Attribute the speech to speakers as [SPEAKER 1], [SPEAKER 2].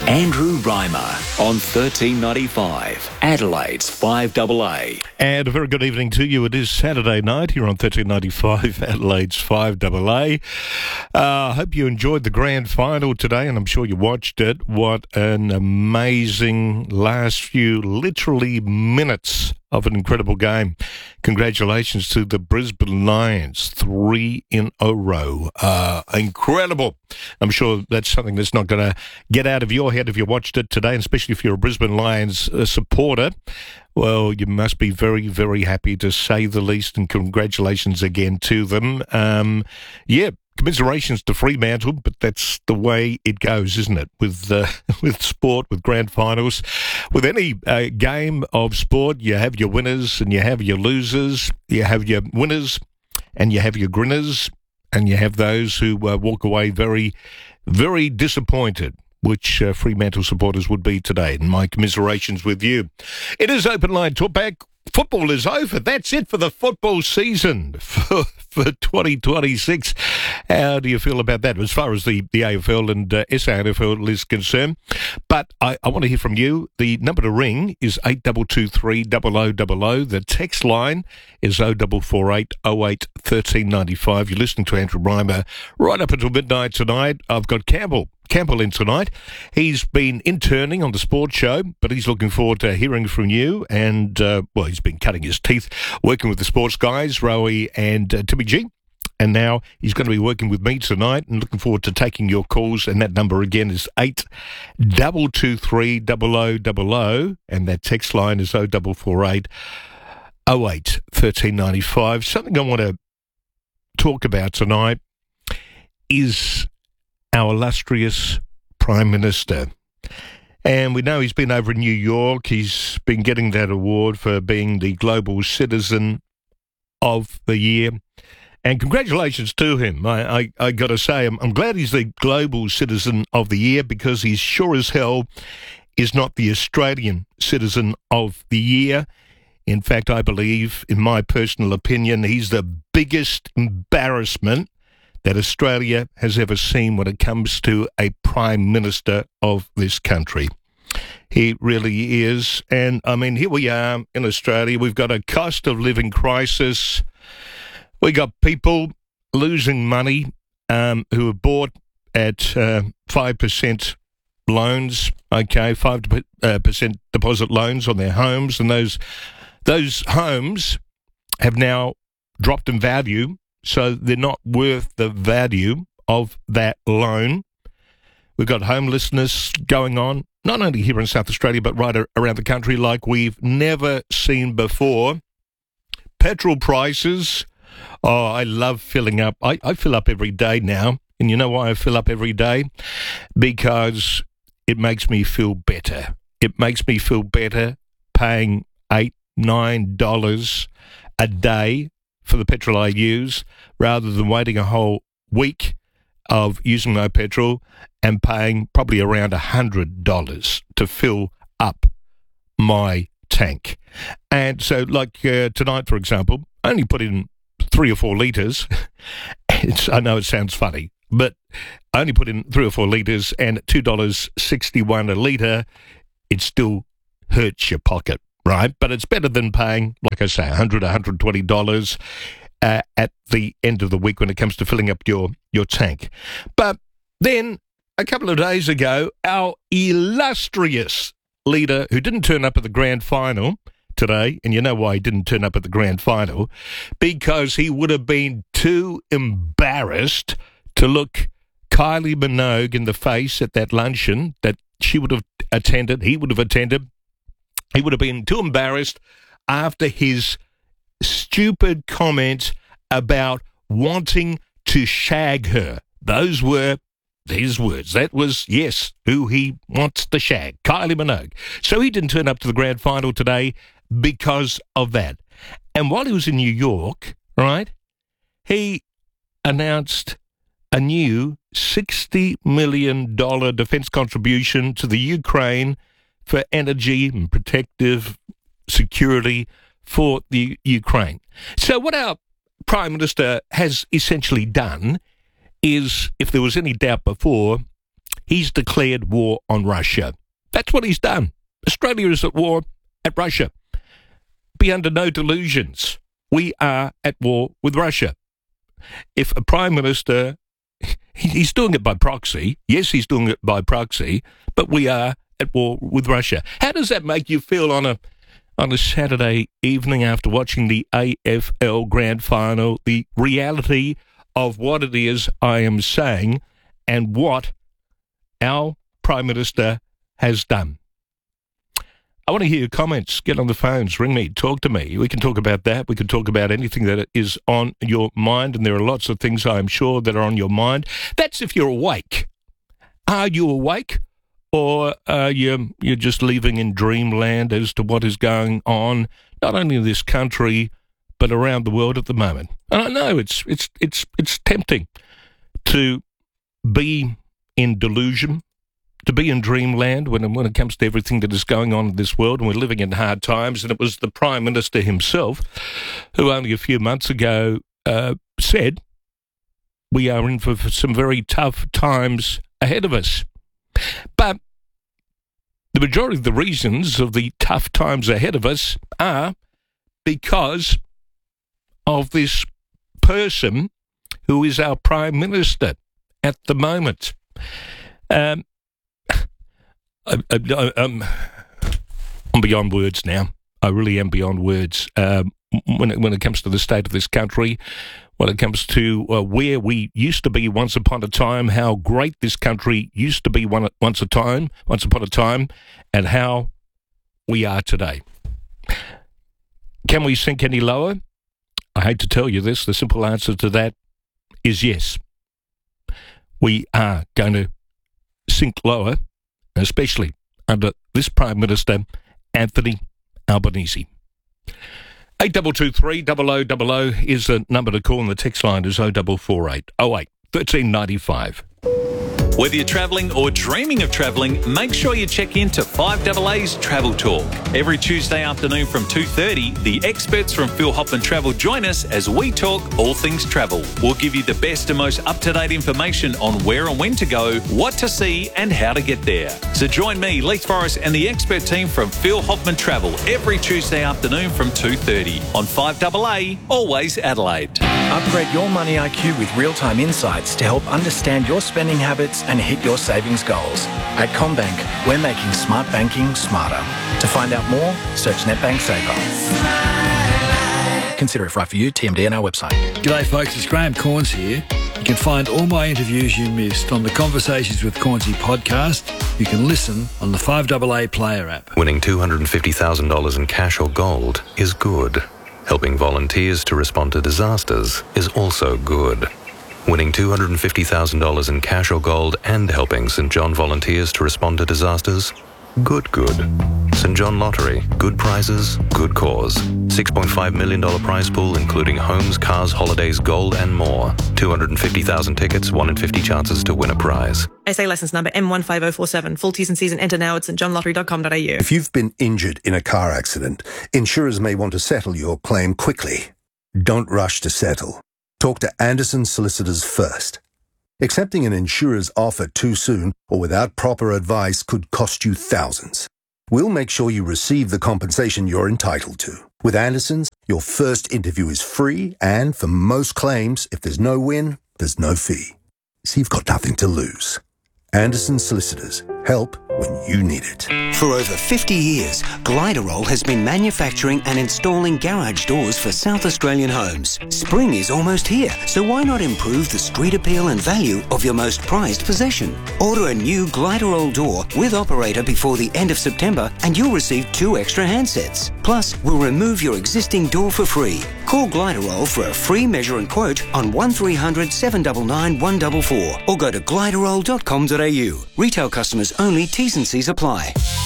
[SPEAKER 1] Andrew Reimer on 1395, Adelaide's 5AA.
[SPEAKER 2] And a very good evening to you. It is Saturday night here on 1395, Adelaide's 5AA. I hope you enjoyed the grand final today, and I'm sure you watched it. What an amazing last few, literally minutes of an incredible game. Congratulations to the Brisbane Lions, 3 in a row. Incredible. I'm sure that's something that's not going to get out of your head if you watched it today, and especially if you're a Brisbane Lions supporter. Well, you must be very, very happy, to say the least, and congratulations again to them. Commiserations to Fremantle, but that's the way it goes, isn't it? With sport, with grand finals, with any game of sport, you have your winners and you have your losers. You have your winners and you have your grinners, and you have those who walk away very, very disappointed, which Fremantle supporters would be today. And my commiserations with you. It is Open Line Talkback. Football is over. That's it for the football season for 2026. How do you feel about that as far as the AFL and SANFL is concerned? But I want to hear from you. The number to ring is 8223 0000. The text line is 0448 08 1395. You're listening to Andrew Reimer right up until midnight tonight. I've got Campbell in tonight. He's been interning on the sports show, but he's looking forward to hearing from you. And, he's been cutting his teeth, working with the sports guys, Rowie and Timmy G. And now he's going to be working with me tonight, and looking forward to taking your calls. And that number again is 8223 0000. And that text line is 0448 08 1395. Something I want to talk about tonight is our illustrious Prime Minister. And we know he's been over in New York. He's been getting that award for being the Global Citizen of the Year. And congratulations to him. I got to say, I'm glad he's the Global Citizen of the Year, because he sure as hell is not the Australian Citizen of the Year. In fact, I believe, in my personal opinion, he's the biggest embarrassment that Australia has ever seen when it comes to a Prime Minister of this country. He really is. And, I mean, here we are in Australia. We've got a cost of living crisis. We got people losing money who are bought at 5% loans, 5% deposit loans on their homes. And those homes have now dropped in value, so they're not worth the value of that loan. We've got homelessness going on, not only here in South Australia, but right around the country, like we've never seen before. Petrol prices. Oh, I love filling up. I fill up every day now. And you know why I fill up every day? Because it makes me feel better. It makes me feel better paying $8, $9 a day for the petrol I use, rather than waiting a whole week of using my petrol and paying probably around $100 to fill up my tank. And so, like tonight, for example, I only put in 3 or 4 litres. I know it sounds funny, but I only put in 3 or 4 litres, and at $2.61 a litre, it still hurts your pocket. Right, but it's better than paying, like I say, $100, $120 at the end of the week when it comes to filling up your tank. But then, a couple of days ago, our illustrious leader, who didn't turn up at the grand final today, and you know why he didn't turn up at the grand final, because he would have been too embarrassed to look Kylie Minogue in the face at that luncheon that she would have attended, he would have attended. He would have been too embarrassed after his stupid comments about wanting to shag her. Those were his words. That was, yes, who he wants to shag, Kylie Minogue. So he didn't turn up to the grand final today because of that. And while he was in New York, right, he announced a new $60 million defense contribution to the Ukraine for energy and protective security for the Ukraine. So what our Prime Minister has essentially done is, if there was any doubt before, he's declared war on Russia. That's what he's done. Australia is at war at Russia. Be under no delusions. We are at war with Russia. If a Prime Minister, he's doing it by proxy. Yes, he's doing it by proxy, but we are at war with Russia. How does that make you feel on a Saturday evening after watching the AFL Grand Final, the reality of what it is I am saying and what our Prime Minister has done? I want to hear your comments. Get on the phones, ring me, talk to me. We can talk about that. We can talk about anything that is on your mind, and there are lots of things I'm sure that are on your mind. That's if you're awake. Are you awake, or are you're just living in dreamland as to what is going on, not only in this country but around the world at the moment? And I know it's tempting to be in delusion, to be in dreamland when it comes to everything that is going on in this world, and we're living in hard times. And it was the Prime Minister himself who only a few months ago said we are in for some very tough times ahead of us. But the majority of the reasons of the tough times ahead of us are because of this person who is our Prime Minister at the moment. I'm beyond words now. I really am beyond words when it comes to the state of this country, when it comes to where we used to be once upon a time, how great this country used to be once upon a time, and how we are today. Can we sink any lower? I hate to tell you this. The simple answer to that is yes. We are going to sink lower, especially under this Prime Minister, Anthony Albanese. 8223 0000 is the number to call, and the text line is 0448 08 1395.
[SPEAKER 1] Whether you're travelling or dreaming of travelling, make sure you check in to 5AA's Travel Talk. Every Tuesday afternoon from 2:30, the experts from Phil Hoffman Travel join us as we talk all things travel. We'll give you the best and most up-to-date information on where and when to go, what to see and how to get there. So join me, Leith Forrest, and the expert team from Phil Hoffman Travel every Tuesday afternoon from 2:30 on 5AA, always Adelaide.
[SPEAKER 3] Upgrade your money IQ with real-time insights to help understand your spending habits and hit your savings goals. At CommBank, we're making smart banking smarter. To find out more, search NetBank Saver. Consider if right for you, TMD on our website.
[SPEAKER 4] G'day folks, it's Graham Corns here. You can find all my interviews you missed on the Conversations with Cornsey podcast. You can listen on the 5AA Player app.
[SPEAKER 5] Winning $250,000 in cash or gold is good. Helping volunteers to respond to disasters is also good. Winning $250,000 in cash or gold and helping St John volunteers to respond to disasters? Good. St John Lottery. Good prizes, good cause. $6.5 million prize pool including homes, cars, holidays, gold and more. 250,000 tickets, 1 in 50 chances to win a prize.
[SPEAKER 6] SA licence number M15047. Full T's and C's and enter now at stjohnlottery.com.au.
[SPEAKER 7] If you've been injured in a car accident, insurers may want to settle your claim quickly. Don't rush to settle. Talk to Anderson Solicitors first. Accepting an insurer's offer too soon or without proper advice could cost you thousands. We'll make sure you receive the compensation you're entitled to. With Anderson's, your first interview is free, and for most claims, if there's no win, there's no fee. So you've got nothing to lose. Anderson Solicitors. Help when you need it.
[SPEAKER 8] For over 50 years, Gliderol has been manufacturing and installing garage doors for South Australian homes. Spring is almost here, so why not improve the street appeal and value of your most prized possession? Order a new Gliderol door with operator before the end of September and you'll receive 2 extra handsets. Plus, we'll remove your existing door for free. Call Gliderol for a free measure and quote on 1300 799 144 or go to gliderol.com.au. Retail customers only, T's and C's apply.